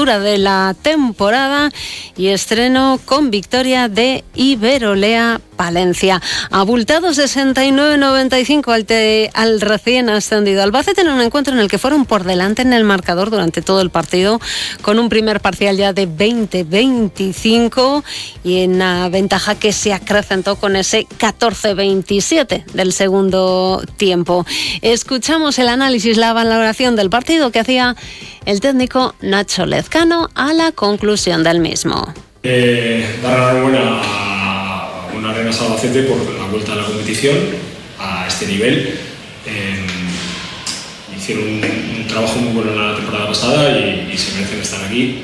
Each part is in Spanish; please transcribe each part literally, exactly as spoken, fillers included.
apertura de la temporada y estreno con victoria de Iberolea Palencia. Abultado sesenta y nueve noventa y cinco al, te, al recién ascendido Albacete en un encuentro en el que fueron por delante en el marcador durante todo el partido, con un primer parcial ya de veinte veinticinco y en una ventaja que se acrecentó con ese catorce veintisiete del segundo tiempo. Escuchamos el análisis, la valoración del partido que hacía el técnico Nacho Lezcano a la conclusión del mismo. Eh, dar la enhorabuena a una Arenas Albacete por la vuelta a la competición a este nivel. Eh, hicieron un, un trabajo muy bueno en la temporada pasada y, y se merecen estar aquí.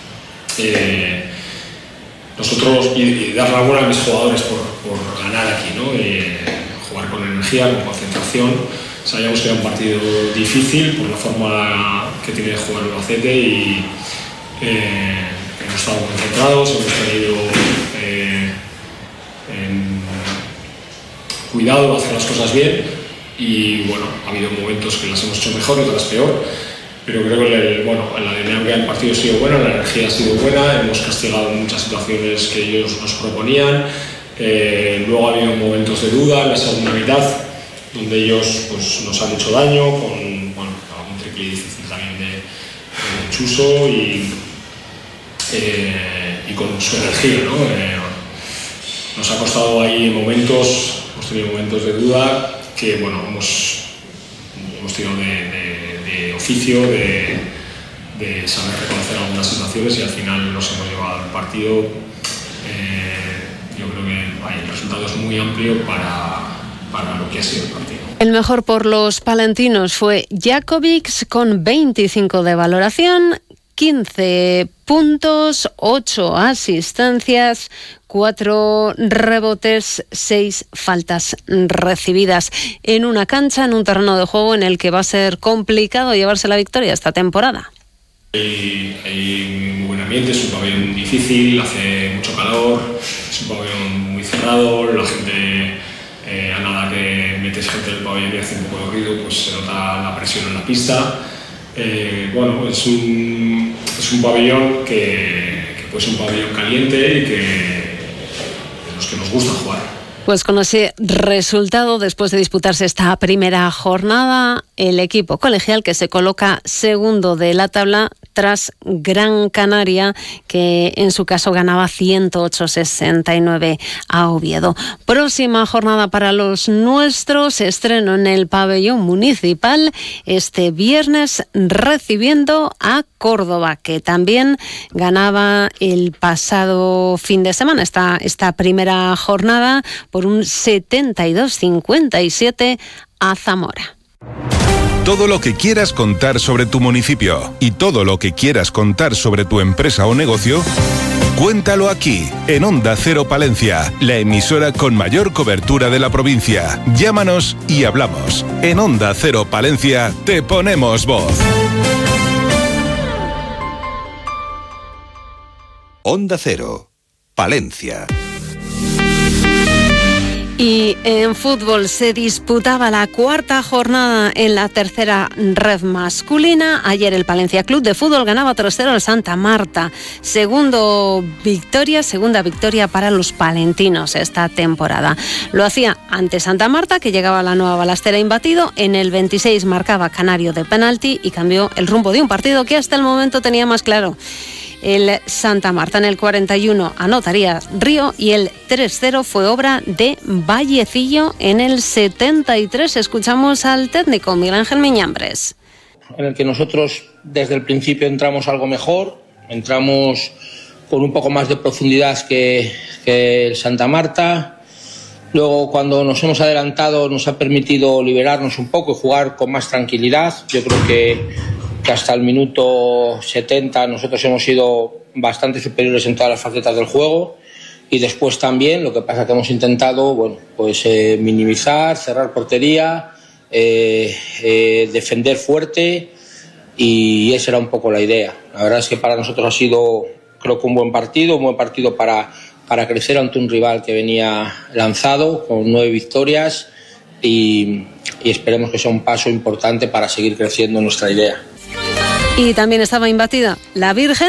Eh, nosotros, y, y dar la enhorabuena a mis jugadores por, por ganar aquí, ¿no? Eh, jugar con energía, con concentración. Sabíamos que era un partido difícil por la forma que tiene de jugar el Albacete y eh, hemos estado concentrados, hemos tenido eh, en cuidado de hacer las cosas bien y bueno, ha habido momentos que las hemos hecho mejor y otras peor, pero creo que el, bueno, la dinámica del partido ha sido buena, la energía ha sido buena, hemos castigado muchas situaciones que ellos nos proponían, eh, luego ha habido momentos de duda en la segunda mitad donde ellos pues, nos han hecho daño con bueno, un triple difícil también de, de Chuso y Eh, y con su energía, ¿no? Eh, nos ha costado ahí momentos, hemos tenido momentos de duda que, bueno, hemos, hemos tenido de, de, de oficio, de, de saber reconocer algunas situaciones y al final nos hemos llevado al partido. Eh, yo creo que hay, el resultado es muy amplio para, para lo que ha sido el partido. El mejor por los palentinos fue Jakovic con veinticinco de valoración, quince puntos, ocho asistencias, cuatro rebotes, seis faltas recibidas en una cancha, en un terreno de juego en el que va a ser complicado llevarse la victoria esta temporada. Hay, hay muy buen ambiente, es un pabellón difícil, hace mucho calor, es un pabellón muy cerrado, la gente, eh, a nada que metes gente en el pabellón y hace un poco de ruido, pues se nota la presión en la pista. Eh, bueno, es un, es un pabellón que, que puede ser un pabellón caliente y que de los que nos gusta jugar. Pues con ese resultado, después de disputarse esta primera jornada, el equipo colegial que se coloca segundo de la tabla tras Gran Canaria, que en su caso ganaba ciento ocho a sesenta y nueve a Oviedo. Próxima jornada para los nuestros, estreno en el pabellón municipal este viernes recibiendo a Córdoba, que también ganaba el pasado fin de semana, esta, esta primera jornada, por un setenta y dos a cincuenta y siete a Zamora. Todo lo que quieras contar sobre tu municipio y todo lo que quieras contar sobre tu empresa o negocio, cuéntalo aquí, en Onda Cero Palencia, la emisora con mayor cobertura de la provincia. Llámanos y hablamos. En Onda Cero Palencia te ponemos voz. Onda Cero, Palencia. Y en fútbol se disputaba la cuarta jornada en la tercera red masculina. Ayer el Palencia Club de Fútbol ganaba tres cero al Santa Marta. Segundo victoria, segunda victoria para los palentinos esta temporada. Lo hacía ante Santa Marta, que llegaba a la nueva balastera imbatido. En el veintiséis marcaba Canario de penalti y cambió el rumbo de un partido que hasta el momento tenía más claro el Santa Marta. En el cuarenta y uno anotaría Río y el tres cero fue obra de Vallecillo. En el setenta y tres escuchamos al técnico Miguel Ángel Miñambres. En el que nosotros desde el principio entramos algo mejor, entramos con un poco más de profundidad que, que el Santa Marta. Luego, cuando nos hemos adelantado, nos ha permitido liberarnos un poco y jugar con más tranquilidad. Yo creo que que hasta el minuto setenta nosotros hemos sido bastante superiores en todas las facetas del juego y después también, lo que pasa que hemos intentado, bueno, pues eh, minimizar, cerrar portería, eh, eh, defender fuerte y esa era un poco la idea. La verdad es que para nosotros ha sido, creo que un buen partido, un buen partido para, para crecer ante un rival que venía lanzado con nueve victorias y, y esperemos que sea un paso importante para seguir creciendo en nuestra idea. Y también estaba imbatida la Virgen.